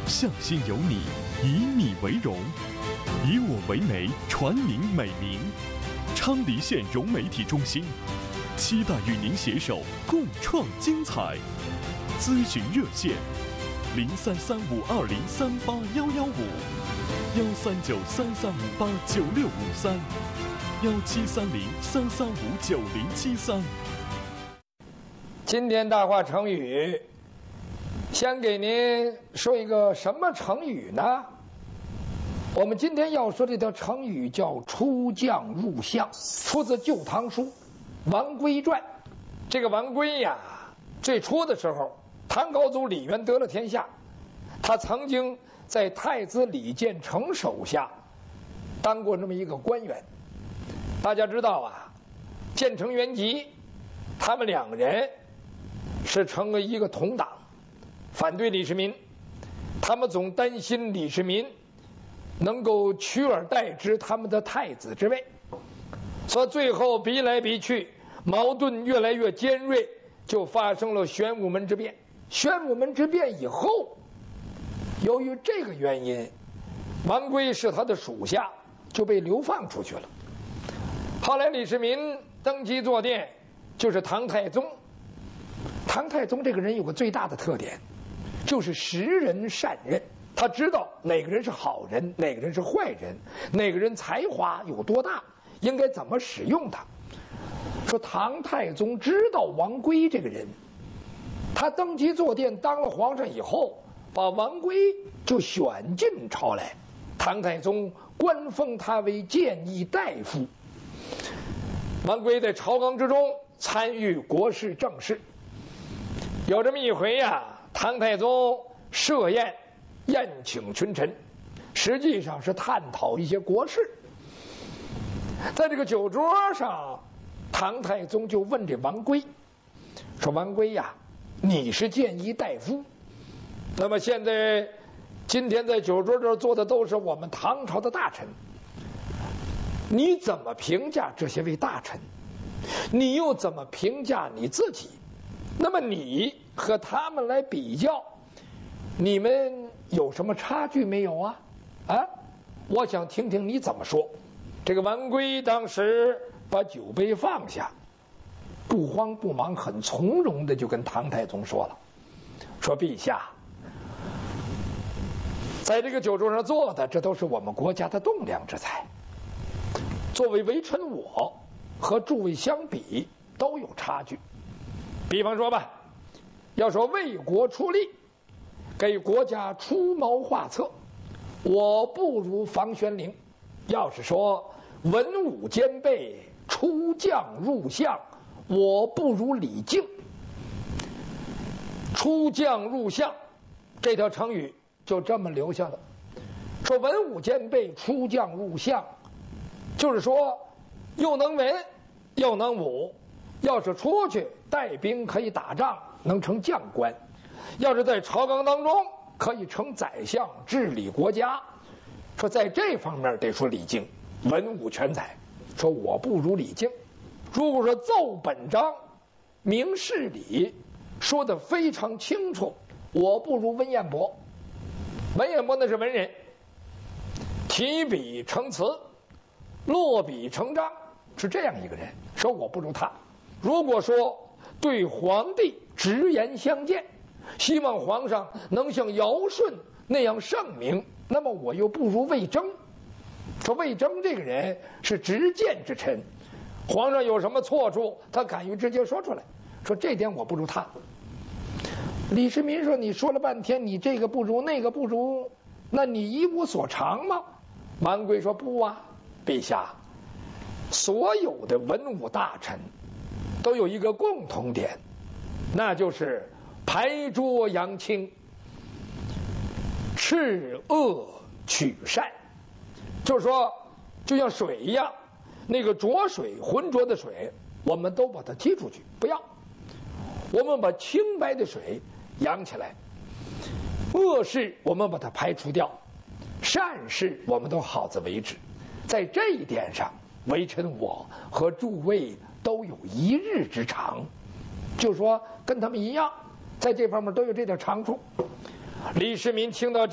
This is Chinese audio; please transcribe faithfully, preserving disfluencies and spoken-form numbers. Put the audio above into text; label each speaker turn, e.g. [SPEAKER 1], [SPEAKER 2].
[SPEAKER 1] 向心有你，以你为荣，以我为媒，传您美名。昌黎县融媒体中心期待与您携手共创精彩。咨询热线：零三三五二零三八幺幺五，幺三九三三五八九六五三，幺七三零三三五九零七三。
[SPEAKER 2] 今天大话成语，先给您说一个什么成语呢？我们今天要说这条成语叫“出将入相”，出自《旧唐书·王圭传》。这个王圭呀，最初的时候，唐高祖李渊得了天下，他曾经在太子李建成手下当过这么一个官员。大家知道啊，建成、元吉，他们两个人是成为一个同党，反对李世民。他们总担心李世民能够取而代之他们的太子之位，所以最后逼来逼去，矛盾越来越尖锐，就发生了玄武门之变。玄武门之变以后，由于这个原因，王圭是他的属下，就被流放出去了。后来李世民登基坐殿，就是唐太宗。唐太宗这个人有个最大的特点，就是识人善任。他知道哪个人是好人，哪个人是坏人，哪个人才华有多大，应该怎么使用他。说唐太宗知道王圭这个人，他登基坐殿当了皇上以后，把王圭就选进朝来。唐太宗官封他为谏议大夫。王圭在朝纲之中参与国事政事。有这么一回呀、啊，唐太宗设宴宴请群臣，实际上是探讨一些国事。在这个酒桌上，唐太宗就问这王圭说：“王圭呀，你是谏议大夫，那么现在今天在酒桌这儿坐的都是我们唐朝的大臣，你怎么评价这些位大臣？你又怎么评价你自己？那么你和他们来比较，你们有什么差距没有啊？啊，我想听听你怎么说。”这个王圭当时把酒杯放下，不慌不忙，很从容的就跟唐太宗说了：“说陛下，在这个酒桌上坐的，这都是我们国家的栋梁之才。作为微臣我，和诸位相比都有差距。比方说吧，要说为国出力，给国家出谋划策，我不如房玄龄；要是说文武兼备，出将入相，我不如李靖。出将入相这条成语就这么留下了。说文武兼备，出将入相，就是说又能文又能武，要是出去带兵可以打仗，能成将官；要是在朝纲当中可以成宰相，治理国家。说在这方面得说李靖文武全才，说我不如李靖。如果说奏本章明事理，说得非常清楚，我不如文彦博。文彦博那是文人，提笔成词，落笔成章，是这样一个人，说我不如他。如果说对皇帝直言相见，希望皇上能像尧舜那样圣明，那么我又不如魏征。说魏征这个人是直谏之臣，皇上有什么错处，他敢于直接说出来，说这点我不如他。李世民说：“你说了半天，你这个不如那个不如，那你一无所长吗？”王圭说：“不啊，陛下，所有的文武大臣都有一个共同点，那就是排浊扬清，斥恶取善。就是说，就像水一样，那个浊水、浑浊的水，我们都把它踢出去，不要。我们把清白的水扬起来，恶事我们把它排除掉，善事我们都好自为之。在这一点上，微臣我和诸位都有一日之长，就说跟他们一样，在这方面都有这点长处。李世民听到